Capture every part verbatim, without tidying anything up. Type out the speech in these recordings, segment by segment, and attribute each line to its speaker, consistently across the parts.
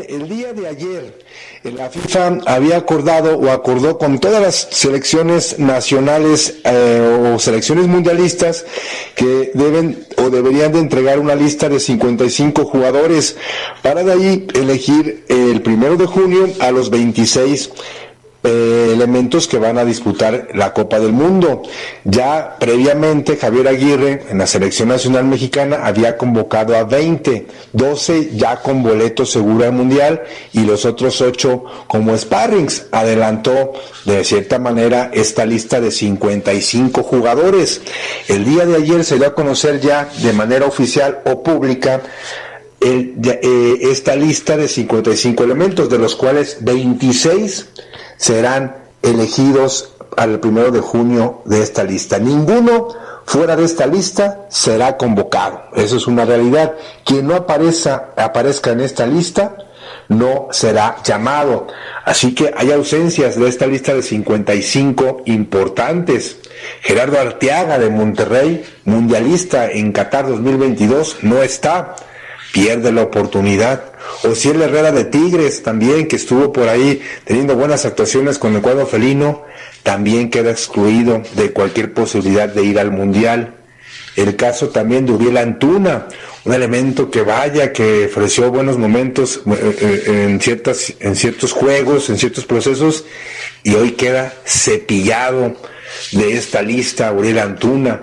Speaker 1: Mire, el día de ayer la FIFA había acordado o acordó con todas las selecciones nacionales eh, o selecciones mundialistas que deben o deberían de entregar una lista de cincuenta y cinco jugadores para de ahí elegir el primero de junio a los veintiséis Eh, elementos que van a disputar la Copa del Mundo. Ya previamente Javier Aguirre en la selección nacional mexicana había convocado a veinte, doce ya con boleto seguro al Mundial y los otros ocho como sparrings. Adelantó de cierta manera esta lista de cincuenta y cinco jugadores. El día de ayer se dio a conocer ya de manera oficial o pública el, eh, esta lista de cincuenta y cinco elementos, de los cuales veintiséis serán elegidos al primero de junio de esta lista. Ninguno fuera de esta lista será convocado. Eso es una realidad. Quien no aparezca, aparezca en esta lista no será llamado. Así que hay ausencias de esta lista de cincuenta y cinco importantes. Gerardo Arteaga de Monterrey, mundialista en Qatar dos mil veintidós, no está. Pierde la oportunidad. Ociel Herrera de Tigres también, que estuvo por ahí teniendo buenas actuaciones con el cuadro felino, también queda excluido de cualquier posibilidad de ir al Mundial. El caso también de Uriel Antuna, un elemento que vaya, que ofreció buenos momentos en ciertas, en ciertos juegos, en ciertos procesos, y hoy queda cepillado de esta lista Uriel Antuna.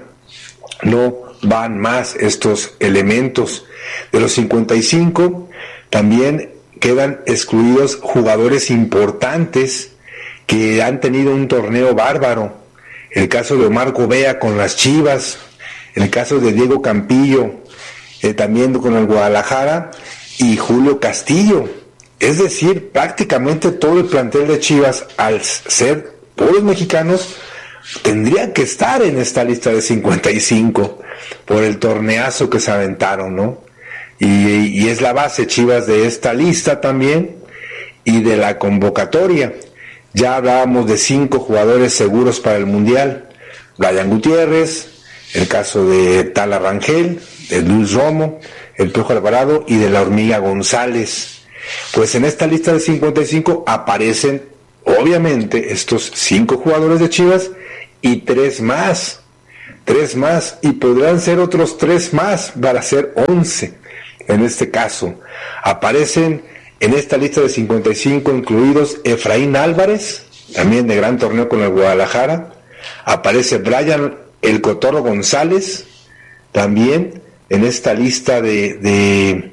Speaker 1: No van más estos elementos. De los cincuenta y cinco, también quedan excluidos jugadores importantes que han tenido un torneo bárbaro. El caso de Omar Gobea con las Chivas, el caso de Diego Campillo, eh, también con el Guadalajara, y Julio Castillo. Es decir, prácticamente todo el plantel de Chivas, al ser puros mexicanos, tendrían que estar en esta lista de cincuenta y cinco por el torneazo que se aventaron, ¿no? Y, y es la base Chivas de esta lista también y de la convocatoria. Ya hablábamos de cinco jugadores seguros para el Mundial: Brian Gutiérrez, el caso de Tala Rangel, de Luis Romo, el Piojo Alvarado y de la Hormiga González. Pues en esta lista de cincuenta y cinco aparecen obviamente estos cinco jugadores de Chivas y tres más, tres más, y podrán ser otros tres más para ser once. En este caso, aparecen en esta lista de cincuenta y cinco incluidos Efraín Álvarez, también de gran torneo con el Guadalajara. Aparece Brian El Cotorro González, también en esta lista de de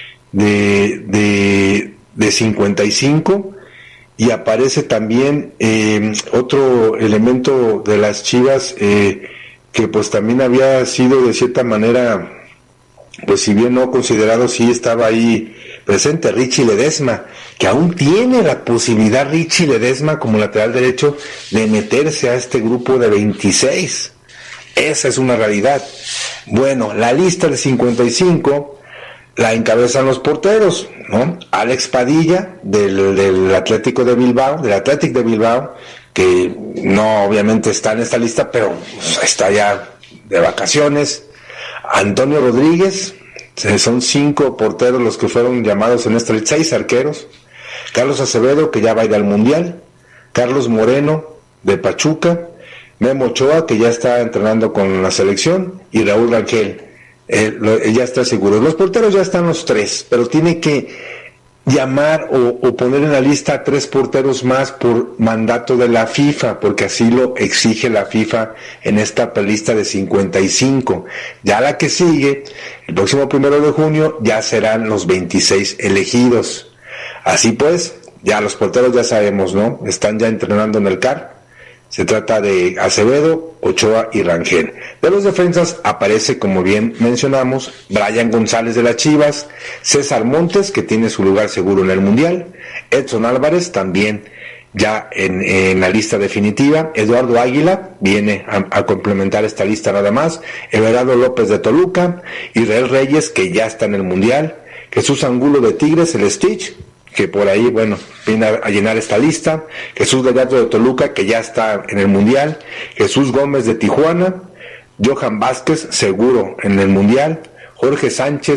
Speaker 1: de, de, de cincuenta y cinco. Y aparece también eh, otro elemento de las Chivas eh, que pues también había sido de cierta manera, pues si bien no considerado, sí estaba ahí presente, Richie Ledesma, que aún tiene la posibilidad Richie Ledesma como lateral derecho de meterse a este grupo de veintiséis. Esa es una realidad. Bueno, la lista de cincuenta y cinco la encabezan los porteros, ¿no? Alex Padilla del, del Atlético de Bilbao, del Athletic de Bilbao, que no obviamente está en esta lista, pero está ya de vacaciones. Antonio Rodríguez, son cinco porteros los que fueron llamados en esta lista, seis arqueros. Carlos Acevedo, que ya va a ir al Mundial. Carlos Moreno, de Pachuca. Memo Ochoa, que ya está entrenando con la selección. Y Raúl Rangel, eh, lo, eh, ya está seguro. Los porteros ya están los tres, pero tiene que llamar o, o poner en la lista a tres porteros más por mandato de la FIFA, porque así lo exige la FIFA en esta lista de cincuenta y cinco. Ya la que sigue, el próximo primero de junio, ya serán los veintiséis elegidos. Así pues, ya los porteros ya sabemos, ¿no? Están ya entrenando en el C A R. Se trata de Acevedo, Ochoa y Rangel. De los defensas aparece, como bien mencionamos, Brian González de las Chivas, César Montes, que tiene su lugar seguro en el Mundial, Edson Álvarez también ya en, en la lista definitiva, Eduardo Águila viene a, a complementar esta lista nada más, Everardo López de Toluca, Israel Reyes, que ya está en el Mundial, Jesús Angulo de Tigres, el Stitch, que por ahí, bueno, viene a, a llenar esta lista, Jesús Gallardo de Toluca, que ya está en el Mundial, Jesús Gómez de Tijuana, Johan Vázquez, seguro en el Mundial, Jorge Sánchez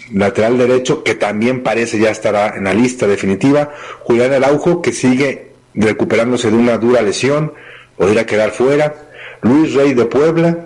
Speaker 1: lateral derecho, que también parece ya estará en la lista definitiva. Julián Araujo, que sigue recuperándose de una dura lesión, podría quedar fuera. Luis Rey de Puebla.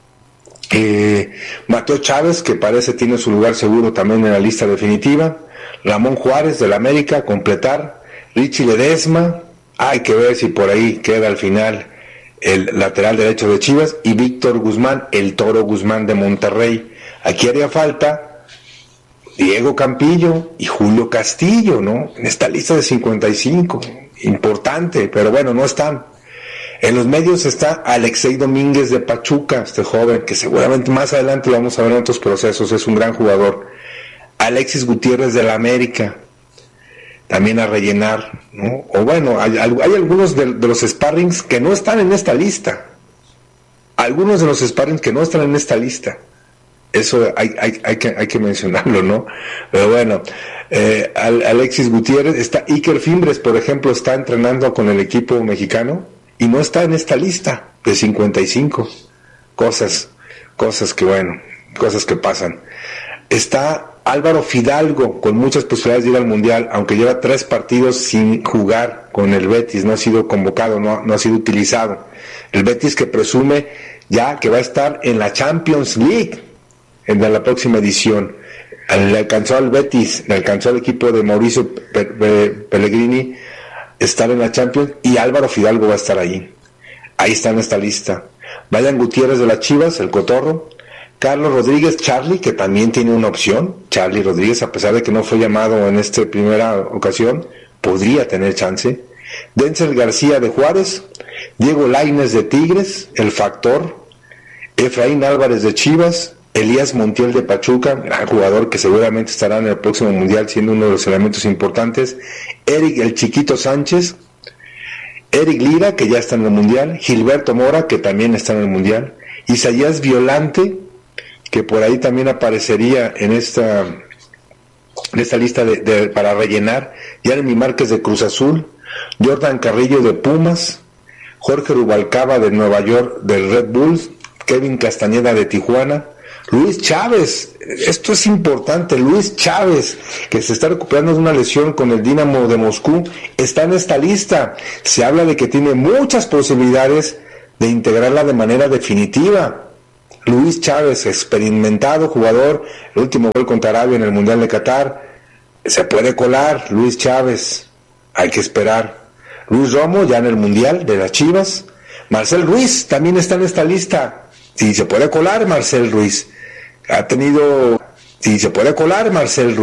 Speaker 1: Eh, Mateo Chávez, que parece tiene su lugar seguro también en la lista definitiva. Ramón Juárez del América, completar. Richie Ledesma, hay que ver si por ahí queda al final el lateral derecho de Chivas. Y Víctor Guzmán, el Toro Guzmán de Monterrey. Aquí haría falta Diego Campillo y Julio Castillo, ¿no? En esta lista de cincuenta y cinco, importante, pero bueno, no están. En los medios está Alexei Domínguez de Pachuca, este joven, que seguramente más adelante lo vamos a ver en otros procesos, es un gran jugador. Alexis Gutiérrez de la América, también a rellenar, ¿no? O bueno, hay, hay algunos de, de los sparrings que no están en esta lista. Algunos de los sparrings que no están en esta lista. Eso hay, hay, hay, que, hay que mencionarlo, ¿no? Pero bueno, eh, Alexis Gutiérrez, está Iker Fimbres, por ejemplo, está entrenando con el equipo mexicano y no está en esta lista de cincuenta y cinco. Cosas, cosas que bueno, cosas que pasan. Está Álvaro Fidalgo, con muchas posibilidades de ir al Mundial, aunque lleva tres partidos sin jugar con el Betis, no ha sido convocado, no, no ha sido utilizado. El Betis que presume ya que va a estar en la Champions League en la próxima edición. Le alcanzó al Betis, le alcanzó al equipo de Mauricio Pellegrini estar en la Champions, y Álvaro Fidalgo va a estar ahí. Ahí está en esta lista. Brian Gutiérrez de las Chivas, el Cotorro. Carlos Rodríguez, Charlie, que también tiene una opción. Charlie Rodríguez, a pesar de que no fue llamado en esta primera ocasión, podría tener chance. Denzel García de Juárez. Diego Lainez de Tigres, el Factor. Efraín Álvarez de Chivas. Elías Montiel de Pachuca, gran jugador que seguramente estará en el próximo Mundial siendo uno de los elementos importantes. Eric el Chiquito Sánchez. Eric Lira, que ya está en el Mundial. Gilberto Mora, que también está en el Mundial. Isaías Violante, que por ahí también aparecería en esta, en esta lista de, de, para rellenar. Jeremy Márquez de Cruz Azul. Jordan Carrillo de Pumas. Jorge Rubalcaba de Nueva York del Red Bulls. Kevin Castañeda de Tijuana. Luis Chávez, esto es importante, Luis Chávez, que se está recuperando de una lesión con el Dinamo de Moscú, está en esta lista. Se habla de que tiene muchas posibilidades de integrarla de manera definitiva. Luis Chávez, experimentado jugador, el último gol contra Arabia en el Mundial de Qatar, se puede colar. Luis Chávez, hay que esperar. Luis Romo, ya en el Mundial de las Chivas. Marcel Ruiz también está en esta lista. Si se puede colar Marcel Ruiz, ha tenido, si se puede colar Marcel Ruiz.